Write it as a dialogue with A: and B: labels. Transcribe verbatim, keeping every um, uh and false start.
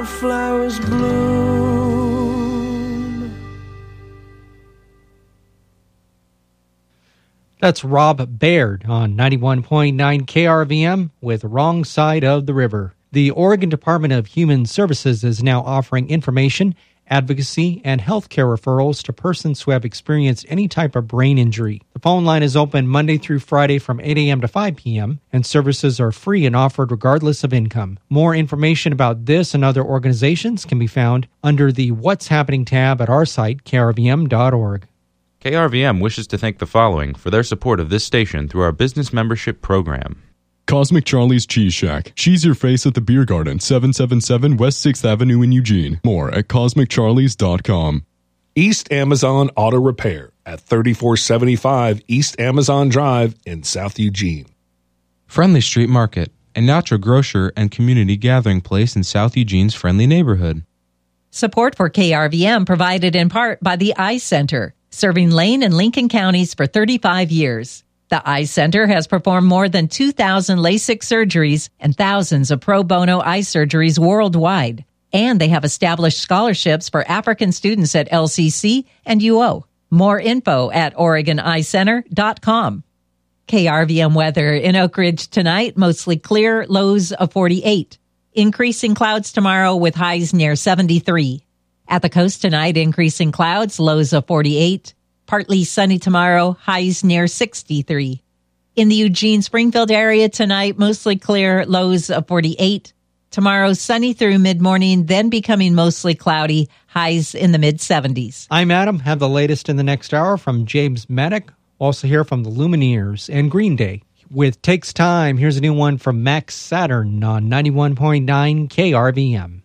A: wildflowers bloom.
B: That's Rob Baird on ninety-one point nine K R V M with Wrong Side of the River. The Oregon Department of Human Services is now offering information, advocacy, and healthcare referrals to persons who have experienced any type of brain injury. The phone line is open Monday through Friday from eight a.m. to five p.m., and services are free and offered regardless of income. More information about this and other organizations can be found under the What's Happening tab at our site, K R V M dot org.
C: K R V M wishes to thank the following for their support of this station through our business membership program.
D: Cosmic Charlie's Cheese Shack. Cheese your face at the Beer Garden, seven seventy-seven West sixth Avenue in Eugene. More at cosmic charlies dot com.
E: East Amazon Auto Repair at thirty-four seventy-five East Amazon Drive in South Eugene.
F: Friendly Street Market, a natural grocer and community gathering place in South Eugene's friendly neighborhood.
G: Support for K R V M provided in part by the Eye Center, serving Lane and Lincoln counties for thirty-five years. The Eye Center has performed more than two thousand LASIK surgeries and thousands of pro bono eye surgeries worldwide. And they have established scholarships for African students at L C C and U O. More info at oregon eye center dot com. K R V M weather in Oak Ridge tonight, mostly clear, lows of forty-eight. Increasing clouds tomorrow with highs near seventy-three. At the coast tonight, increasing clouds, lows of forty-eight. Partly sunny tomorrow, highs near sixty-three. In the Eugene-Springfield area tonight, mostly clear, lows of forty-eight. Tomorrow, sunny through mid-morning, then becoming mostly cloudy, highs in the mid-seventies.
B: I'm Adam. Have the latest in the next hour from James Maddock. Also hear from the Lumineers and Green Day. With Takes Time, here's a new one from Max Saturn on ninety-one point nine K R V M.